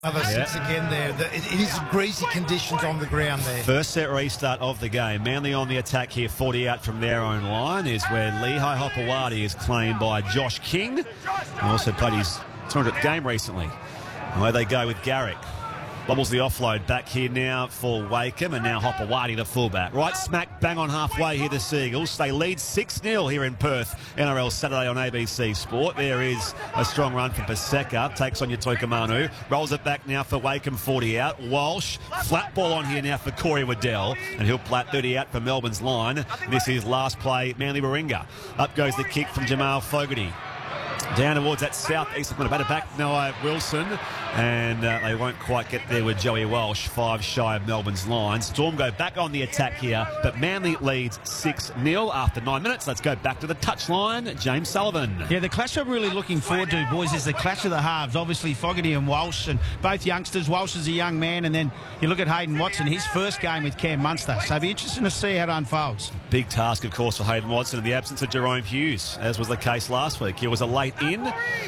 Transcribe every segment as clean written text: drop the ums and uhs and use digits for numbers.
Another six again there. It is greasy conditions on the ground there. First set restart of the game. Manly on the attack here, 40 out from their own line is where Lehigh Hopewadi is claimed by Josh King. He also played his 200th game recently. Away they go with Garrick. Bobbles the offload back here now for Wakeham, and now Hopewadi the fullback. Right smack bang on halfway here, the Seagulls. They lead 6-0 here in Perth. NRL Saturday on ABC Sport. There is a strong run from Paseka. Takes on Toikamanu. Rolls it back now for Wakeham, 40 out. Walsh, flat ball on here now for Corey Waddell, and he'll plat 30 out for Melbourne's line. This is last play, Manly Warringah. Up goes the kick from Jamal Fogarty. Down towards that southeast, going to bat it back, Noah Wilson, and they won't quite get there with Joey Walsh, 5 shy of Melbourne's line. Storm go back on the attack here, but Manly leads 6-0 after 9 minutes. Let's go back to the touchline. James Sullivan. Yeah, the clash I'm really looking forward to, boys, is the clash of the halves. Obviously, Fogarty and Walsh, and both youngsters. Walsh is a young man, and then you look at Hayden Watson, his first game with Cam Munster. So it'll be interesting to see how it unfolds. Big task, of course, for Hayden Watson in the absence of Jerome Hughes, as was the case last week. He was a late in.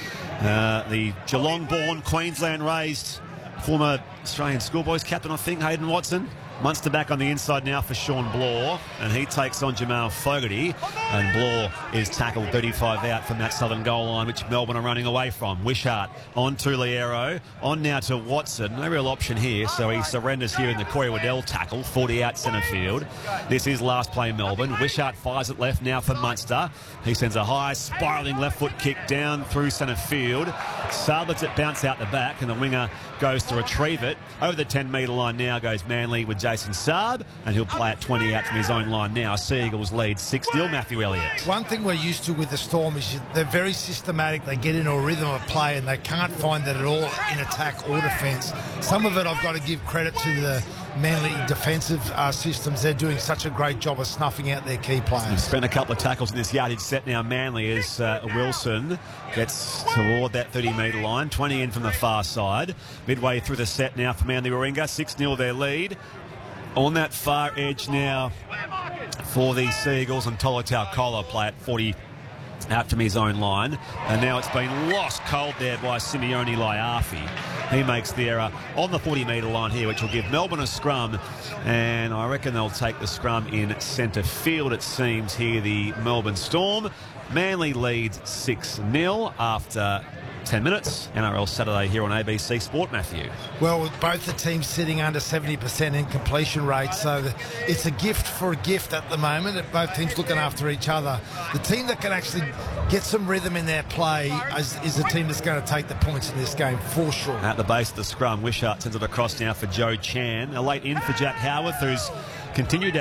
The Geelong-born, Queensland-raised former Australian schoolboys captain, I think, Hayden Watson. Munster back on the inside now for Sean Blore, and he takes on Jamal Fogarty, and Blore is tackled 35 out from that southern goal line, which Melbourne are running away from. Wishart on to Liero, on now to Watson. No real option here, so he surrenders here in the Corey Waddell tackle, 40 out centre field. This is last play Melbourne. Wishart fires it left now for Munster. He sends a high spiralling left foot kick down through centre field. Saab lets it bounce out the back, and the winger goes to retrieve it. Over the 10-metre line now goes Manly with Jason Saab, and he'll play at 20 out from his own line now. Seagulls lead 6-0, Matthew Elliott. One thing we're used to with the Storm is they're very systematic. They get into a rhythm of play, and they can't find that at all in attack or defence. Some of it I've got to give credit to the Manly defensive systems. They're doing such a great job of snuffing out their key players. He's spent a couple of tackles in this yardage set now. Manly as Wilson gets toward that 30-metre line, 20 in from the far side. Midway through the set now for Manly Warringah, 6-0 their lead. On that far edge now for the Seagulls, and Tolotau Kola play at 40 out from his own line, and now it's been lost cold there by Simeone Laiafi. He makes the error on the 40-metre line here, which will give Melbourne a scrum, and I reckon they'll take the scrum in centre field, it seems, here, the Melbourne Storm. Manly leads 6-0 after 10 minutes. NRL Saturday here on ABC Sport, Matthew. Well, with both the teams sitting under 70% in completion rate, so it's a gift for a gift at the moment. Both teams looking after each other. The team that can actually get some rhythm in their play is the team that's going to take the points in this game, for sure. At the base of the scrum, Wishart sends it across now for Joe Chan. A late in for Jack Howarth, who's continued to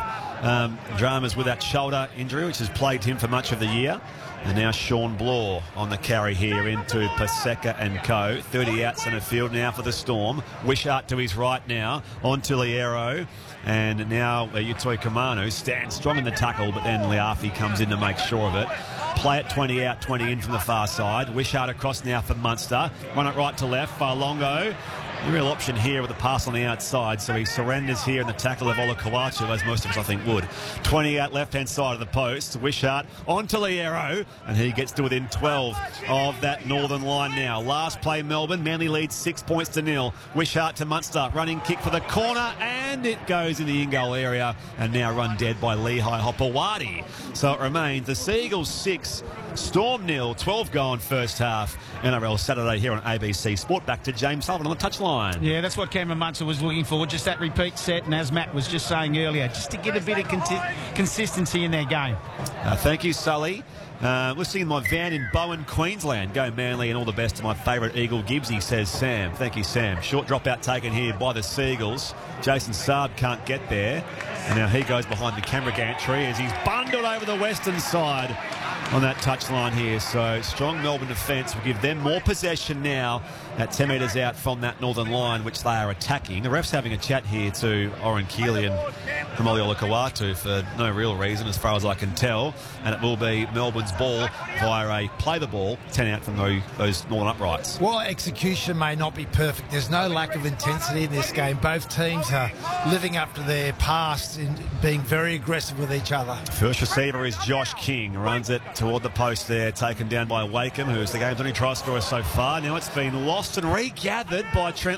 have dramas with that shoulder injury, which has plagued him for much of the year. And now Sean Blore on the carry here into Paseka and co. 30 out centre field now for the Storm. Wishart to his right now, on to Liero. And now Utoi Kamanu stands strong in the tackle, but then Liafi comes in to make sure of it. Play at 20 out, 20 in from the far side. Wishart across now for Munster. Run it right to left. Farlongo. The real option here with the pass on the outside, so he surrenders here in the tackle of Olakauatu, as most of us I think would. 20 out left-hand side of the post. Wishart on to Liero, and he gets to within 12 of that northern line now. Last play Melbourne. Manly leads 6 points to 0. Wishart to Munster. Running kick for the corner, and it goes in the in-goal area, and now run dead by Lehigh Hopewadi. So it remains the Seagulls 6, Storm 0, 12 gone first half. NRL Saturday here on ABC Sport. Back to James Sullivan on the touchline. Yeah, that's what Cameron Munster was looking for, just that repeat set, and as Matt was just saying earlier, just to get a bit of consistency in their game. Thank you, Sully. Listening in my van in Bowen, Queensland. Go Manly, and all the best to my favourite Eagle Gibbsy, says Sam. Thank you, Sam. Short dropout taken here by the Seagulls. Jason Saab can't get there, and now he goes behind the camera gantry as he's bundled over the western side on that touchline here. So strong Melbourne defence will give them more possession now at 10 metres out from that northern line, which they are attacking. The ref's having a chat here to Oren Keeley and Hamoli Olakauatu for no real reason, as far as I can tell, and it will be Melbourne's ball via a play the ball, 10 out from those northern uprights. While execution may not be perfect, there's no lack of intensity in this game. Both teams are living up to their past in being very aggressive with each other. First receiver is Josh King, runs it toward the post there, taken down by Wakeham, who's the game's only try scorer so far. Now it's been lost and regathered by Trent